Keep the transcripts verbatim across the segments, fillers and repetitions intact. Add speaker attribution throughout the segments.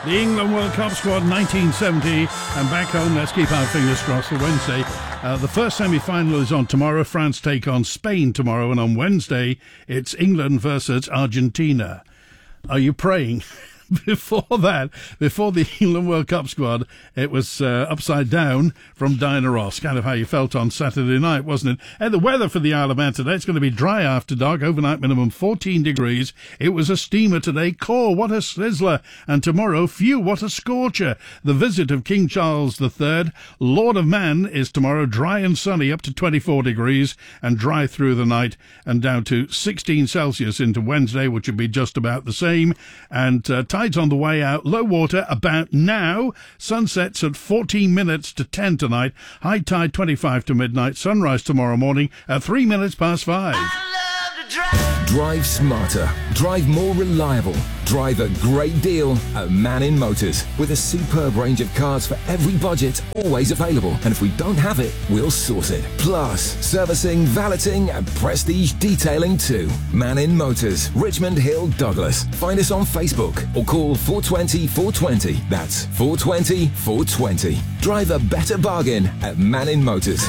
Speaker 1: The England World Cup squad nineteen seventy, and back home, let's keep our fingers crossed for Wednesday. Uh, the first semi-final is on tomorrow. France take on Spain tomorrow, and on Wednesday, it's England versus Argentina. Are you praying? Before that, before the England World Cup squad, it was uh, upside down from Diana Ross. Kind of how you felt on Saturday night, wasn't it? And the weather for the Isle of Man today, it's going to be dry after dark, overnight minimum fourteen degrees. It was a steamer today. Core, what a sizzler. And tomorrow, phew, what a scorcher. The visit of King Charles the Third. Lord of Man is tomorrow, dry and sunny, up to twenty-four degrees, and dry through the night, and down to sixteen Celsius into Wednesday, which would be just about the same. And uh, tide's on the way out. Low water about now. Sunsets at fourteen minutes to ten tonight. High tide twenty-five to midnight. Sunrise tomorrow morning at three minutes past five.
Speaker 2: Drive smarter. Drive more reliable. Drive a great deal at Mannin Motors. With a superb range of cars for every budget, always available. And if we don't have it, we'll source it. Plus, servicing, valeting, and prestige detailing too. Mannin Motors, Richmond Hill, Douglas. Find us on Facebook or call four two zero, four two zero. That's four two zero, four two zero. Drive a better bargain at Mannin Motors.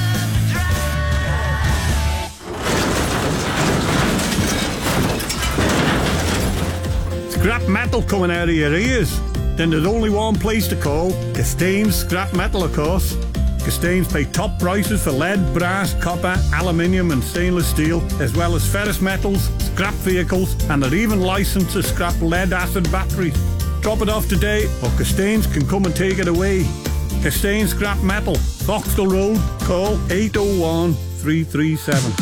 Speaker 3: Scrap metal coming out of your ears? Then there's only one place to call. Castains Scrap Metal, of course. Castains pay top prices for lead, brass, copper, aluminium and stainless steel, as well as ferrous metals, scrap vehicles, and they're even licensed to scrap lead-acid batteries. Drop it off today, or Castains can come and take it away. Castains Scrap Metal, Foxtel Road, call eight oh one, three three seven.